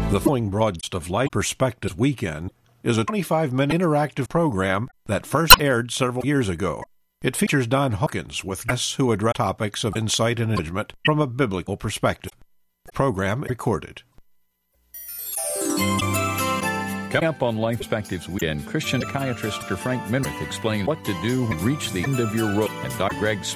The following broadcast of Life Perspectives Weekend is a 25-minute interactive program that first aired several years ago. It features Don Hawkins with guests who address topics of insight and encouragement from a biblical perspective. The program is recorded. Coming up on Life Perspectives Weekend, Christian psychiatrist Dr. Frank Minirth explains what to do when you reach the end of your rope, and Dr. Greg